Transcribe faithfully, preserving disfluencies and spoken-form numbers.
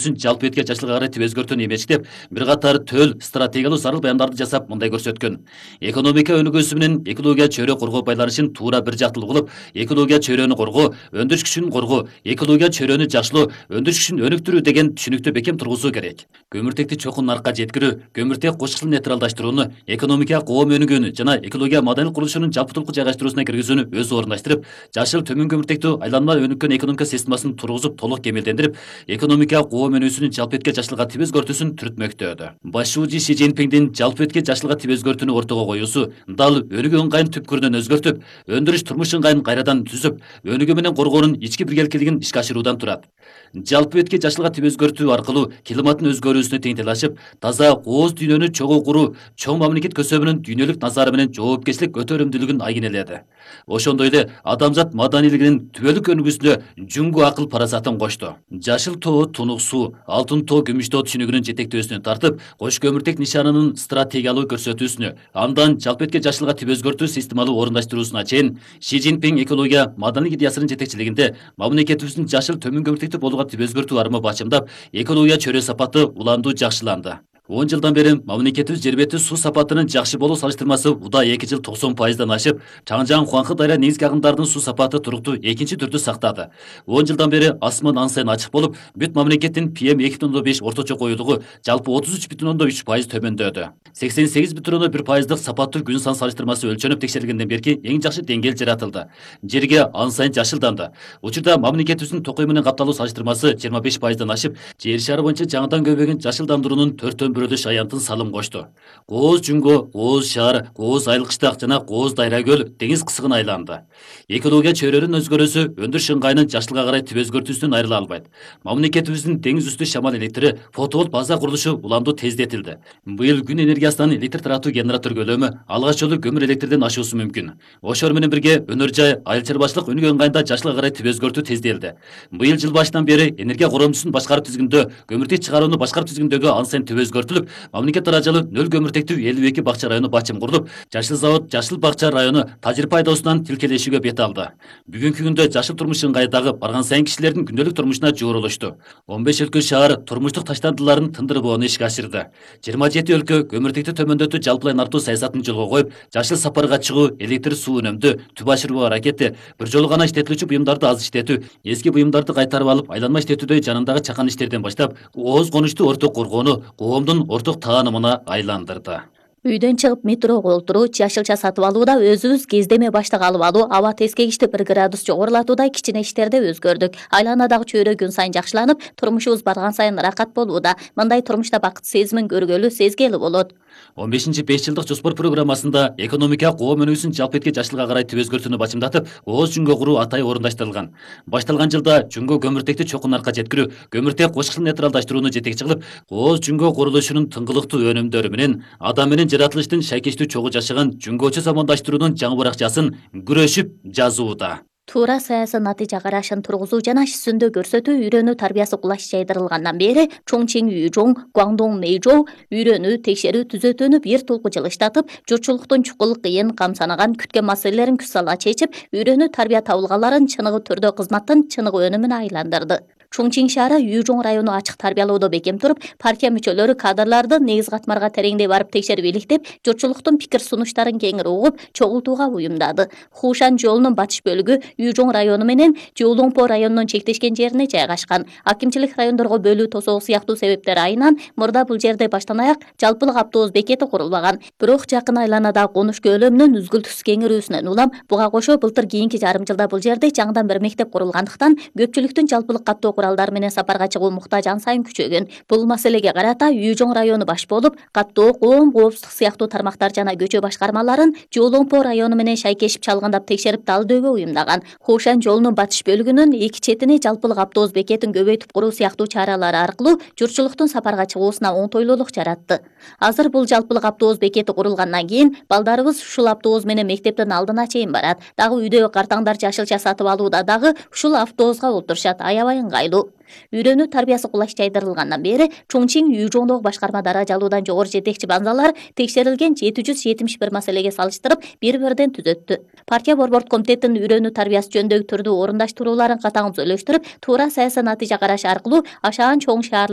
өнүгүүсүн жалпы этке жашылга карай тип өзгөртүүнү эмечтеп, бир катар төл стратегиялуу зарыл баяндарды жасап мындай көрсөткөн. Экономика өнүгүүсү менен экология чөйрө коргоо байланышын туура бир жактылуу кылып, экология чөйрөнү коргоо, өндүрүш күчүн коргоо, экология чөйрөнү жакшылоо, өндүрүш күчүн өнүктүрүү деген түшүнүктү бекем тургузуу керек. Көмүртекти чокун наркка жеткирүү, көмүртек кошкулун нейтралдаштырууну, экономика коом өнүгүүнү жана экология маданиялык курулушунун жаппытылкы жайгаштыруусуна киргизүүнү өз орундаштырып, жашыл төмөн көмүртектүү айланма өнүккөн экономика системасын тургузуп толук кемелдендирип, экономика коом өнүүсүнүн жалпы этке жашылга тип өзгөртүүсүн түрүтмөктө. Башчы Си Цзиньпиндин жалпы этке жашылга тип өзгөртүүнү ортого коюусу дал өнүгүү ыңгайын түпкүрүнөн өзгөртүп, өндүрүш турмуш ыңгайын кайрадан түзүп, өнүгүү менен коргоонун ички биргеликилигин ишке ашыруудан турат. Жалпы этке жашылга тип өзгөртүү аркылуу климаттын өзгөрүүсүнө тең талашып, таза кооз дүйнөнү чогуу куруу, чоң мамлекет көсөбүнүн дүйнөлүк назары менен жоопкерчилик көтөрүмдүүлүгүн айгинеледи. Ошондой эле адамзат маданийлигинин түбөлүк өнүгүүсүнө жүнгү акыл парасатын кошту. Жашыл тоо тунук суу, алтын тоо күмүш тоо түшүнүгүнүн жетектөөсүнө тартып, кош көмүртек нишанынын стратегиялуу көрсөтүүсүнө, андан жалпы этке жашылга тип өзгөртүү системалуу орундаштыруусуна чейин Си Цзиньпин экология маданийлик идеясынын жетекчилигинде мамлекетибиздин жашыл төмөн көмүртектүү болууга тип өзгөртүү армы бачымдап, экология чөйрө сапаты уламдуу жакшыланды. он жылдан бери мамлекетибиз жер бети суу сапатынын жакшы болуу салыштырмасы уда эки жыл токсон пайыздан ашып, Чаңжаң Хуаңхы дайра негизги агымдардын суу сапаты туруктуу экинчи түрдү сактады. он жылдан бери асман ан сайын ачык болуп, бүт мамлекеттин Пи Эм эки бүтүн ондон беш орточо коюлугу жалпы отуз үч бүтүн ондон үч пайыз төмөндөдү. сексен сегиз бүтүн ондон бир пайыздык сапаттуу күн сан салыштырмасы өлчөнүп текшерилгенден берки эң жакшы деңгээл жаратылды. Жерге ан сайын жашылданды. Учурда мамлекетибиздин токой менен капталуу салыштырмасы жыйырма беш пайыздан ашып, жер шары боюнча жаңыдан көбөйгөн жашылдандыруунун төрттөн бирөөдөш аянтын салым кошту. Кооз Жүнгө, Кооз Шаар, Кооз Айылкыштак жана Кооз Дайра көл деңиз кысыгына айланды. Экология чөйрөнүн өзгөрүүсү өндүрүш ыңгайынын жашылга карай тип өзгөртүүсүнөн айрыла албайт. Мамлекетибиздин деңиз үстү шамал электри, фотоволт база курулушу уламдуу тездетилди. Быйыл күн энергиясынан электр таратуу генератор көлөмү алгач жолу көмүр электрден ашуусу мүмкүн. Ошор менен бирге өнөр жай, айыл чарбачылык өнүгүү ыңгайында жашылга карай тип өзгөртүү тезделди. Быйыл жыл башынан бери энергия коромчусун башкаруу тизгиндө, көмүртек чыгарууну башкаруу тизгиндөгү ан сайын тип өзгөртүлүп, мамлекет даражалуу нөл көмүртектүү элүү эки бакча району бачым курулуп, жашыл завод жашыл бакча району тажир пайдоосунан тилкелешүүгө бет алды. Бүгүнкү күндө жашыл турмуш ыңгайдагы барган сайын кишилердин күндөлүк турмушуна жуурулушту. он беш өлкө шаар турмуштук таштандыларын тындырбоону ишке ашырды. жыйырма жети өлкө көмүртекти төмөндөтүү жалпылай нартуу саясатын жолго коюп, жашыл сапарга чыгуу, электр суу үнөмдүү, түп ашыруу аракети, бир жолу гана иштетилүүчү буюмдарды аз иштетүү, эски буюмдарды кайтарып алып, айланма иштетүүдө жанындагы чакан иштерден баштап, кооз конушту орток коргоону коомдун орток таанымына айландырды. Үйдөн чыгып метрого олтуруу, жашылча сатып алууда өзүбүз кездеме баштык алып алуу, аба тескегичти бир градус жогорулатуудай кичине иштерде өзгөрдүк. Айланадагы чөйрө күн сайын жакшыланып, турмушубуз барган сайын рахат болууда. Мындай турмушта бакыт сезимин көргөлү, сезгели болот. он бешинчи беш жылдык жоспор программасында экономика коом өнүүсүн жалпы этке жашылга карай тип өзгөртүүнү бачымдатып, Кооз Жүнгө куруу атай орундаштырылган. Башталган жылда Жүнгө көмүртекти чокун наркка жеткирүү, көмүртек кошкулун нейтралдаштырууну жетекчи кылып, Кооз Жүнгө курулушунун тыңгылыктуу өнүмдөрү менен адам менен жаратылыштын шайкештүү чогуу жашаган жүнгөчө замандаштыруунун жаңы баракчасын күрөшүп жазууда. Туура саясий натыйжа карашын тургузуу жана сүзүндө көрсөтүү үйрөнүү тарбиясы кулаш жайдырылгандан бери Чоңчиң Үйжоң, Гуаңдоң Мэйжоу үйрөнүү, текшерүү, түзөтүүнү бир тулку жыл иштатып, журтчулуктун чукул кыйын, камсанаган, күткөн маселелерин күз сала чечип, үйрөнүү тарбия табылгаларын чыныгы түрдө кызматтын чыныгы өнүмүнө айландырды. Чоңчиң шаары Үйжоң району ачык тарбиялоодо бекем туруп, партия мүчөлөрү кадрларды негиз катмарга тереңдей барып текшерип иликтеп, журтчулуктун пикир сунуштарын кеңири угуп, чогултууга буюмдады. Хушан жолунун батыш бөлүгү Үйжоң району менен Жолоңпо районунун чектешкен жерине жайгашкан. Акимчилик райондорго бөлүү тосоо сыяктуу себептер айынан мурда бул жерде баштан аяк жалпылык автобус бекети курулбаган. Бирок жакын айланада конуш көлөмүнүн үзгүлтүксүз кеңирүүсүнөн улам буга кошо былтыр кийинки жарым жылда бул жерде жаңыдан бир мектеп курулгандыктан көпчүлүктүн жалпылык каттоо куралдары менен сапарга чыгуу муктаж ан сайын күчөгөн. Бул маселеге карата Үйжоң району баш болуп, каттоо, коом коопсуздук сыяктуу тармактар жана көчө башкармаларын Жолоңпо району менен шайкешип чалгындап текшерип талдоого уюмдаган. Хушан жолунун батыш бөлүгүнүн эки четине жалпылык автобус бекетин көбөйтүп куруу сыяктуу чаралар аркылуу журтчулуктун сапарга чыгуусуна оңтойлуулук жаратты. Азыр бул жалпылык автобус бекети курулгандан кийин балдарыбыз ушул автобус менен мектептин алдына чейин барат. Дагы үйдө картаңдар жашылча сатып алууда дагы ушул автобуска олтурушат, аябай ыңгайлуу. Үйрөнүү тарбиясы кулаш жайдырылгандан бери Чоңчиң Үйжоңдогу башкарма даражалуудан жогору жетекчи банзалар текшерилген жети жүз жетимиш бир маселеге салыштырып бир бирден түзөттү. Партия борбордук комитеттин үйрөнүү тарбиясы жөнүндөгү түрдүү орундаштырууларын катаң түзөлөштүрүп, туура саясий натыйжа караш аркылуу ашаан чоң шаар